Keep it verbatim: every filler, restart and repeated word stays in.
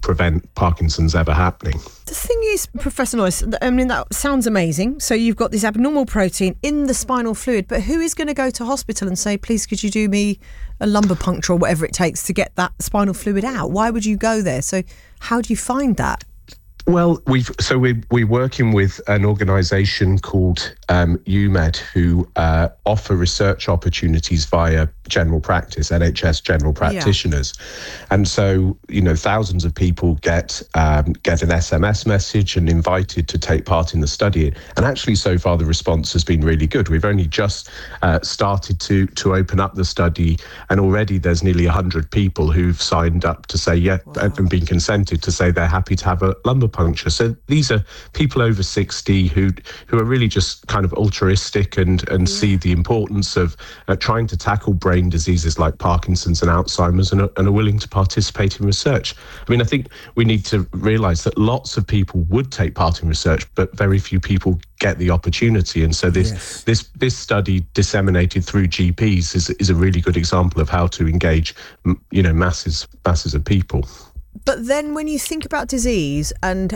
prevent Parkinson's ever happening. The thing is, Professor Noyes, I mean, that sounds amazing. So you've got this abnormal protein in the spinal fluid, but who is going to go to hospital and say, please, could you do me a lumbar puncture or whatever it takes to get that spinal fluid out? Why would you go there? So how do you find that? Well, we've so we we're working with an organisation called um, U M E D, who uh, offer research opportunities via general practice, N H S general practitioners, yeah. And so you know thousands of people get um, get an S M S message and invited to take part in the study. And actually, so far the response has been really good. We've only just uh, started to to open up the study, and already there's nearly a hundred people who've signed up to say yeah wow. and been consented to say they're happy to have a lumbar puncture. So these are people over sixty who who are really just kind of altruistic and and yeah. see the importance of uh, trying to tackle brain diseases like Parkinson's and Alzheimer's, and are, and are willing to participate in research. I mean, I think we need to realise that lots of people would take part in research, but very few people get the opportunity. And so this yes. this this study disseminated through G Ps is is a really good example of how to engage, you know, masses masses of people. But then when you think about disease and